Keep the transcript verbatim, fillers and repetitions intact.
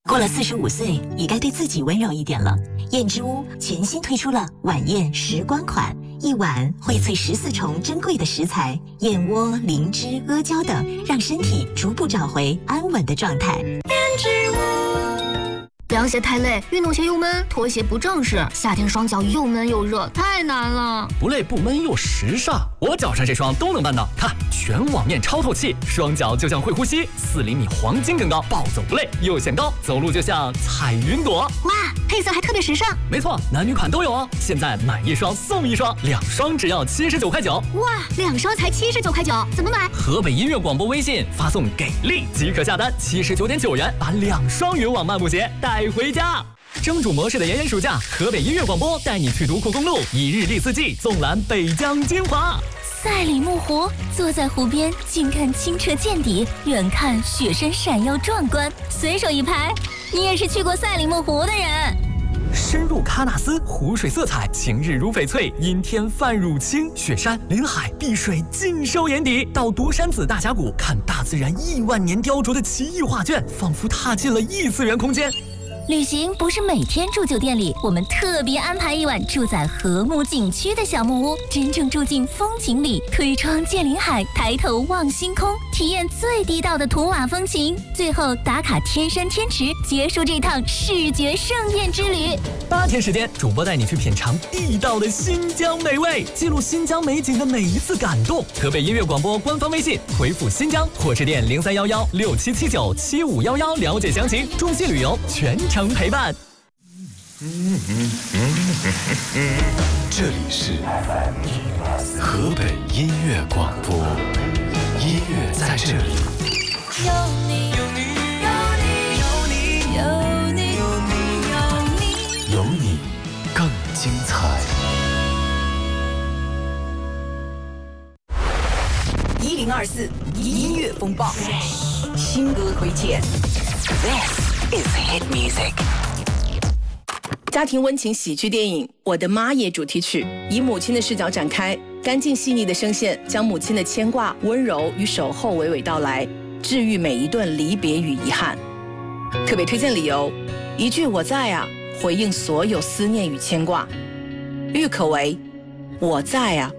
过了四十五岁，也该对自己温柔一点了。燕之屋全新推出了晚宴时光款，一碗荟萃十四重珍贵的食材，燕窝、灵芝、阿胶等，让身体逐步找回安稳的状态。燕之屋。 凉鞋太累，运动鞋又闷，拖鞋不正式，夏天双脚又闷又热，太难了。 不累不闷又时尚，我脚上这双都能办到。看，全网面超透气，双脚就像会呼吸，四厘米黄金更高，暴走不累又显高，走路就像踩云朵。 哇，配色还特别时尚。 没错，男女款都有哦。现在买一双送一双，两双只要七十九块九。 哇，两双才七十九块九，怎么买？ 河北音乐广播微信发送给力即可下单，七十九点九元把两双云网漫步鞋带回家。蒸煮模式的炎炎暑假，河北音乐广播带你去独库公路，一日历四季，纵览北疆精华。 赛里木湖，坐在湖边，近看清澈见底，远看雪山闪耀壮观。随手一拍，你也是去过赛里木湖的人。 深入喀纳斯，湖水色彩晴日如翡翠，阴天泛乳青，雪山、林海、碧水尽收眼底。到独山子大峡谷，看大自然亿万年雕琢的奇异画卷，仿佛踏进了异次元空间。 旅行不是每天住酒店里，我们特别安排一晚住在和睦景区的小木屋，真正住进风景里，推窗见林海，抬头望星空，体验最地道的图瓦风情。最后打卡天山天池，结束这趟视觉盛宴之旅。 八天时间，主播带你去品尝地道的新疆美味，记录新疆美景的每一次感动。河北音乐广播官方微信回复新疆或致电零三幺幺六七七九七五幺幺了解详情。中西旅游全程陪伴。 这里是河北音乐广播，音乐在这里。 有你，有你，有你，有你，有你，有你， 有你更精彩。 一零二四音乐风暴，新歌推荐。This is hit music。 家庭温情喜剧电影《我的妈耶》主题曲，以母亲的视角展开，干净细腻的声线将母亲的牵挂、温柔与守候娓娓道来，治愈每一段离别与遗憾。特别推荐理由：一句我在啊，回应所有思念与牵挂。郁可唯，我在啊。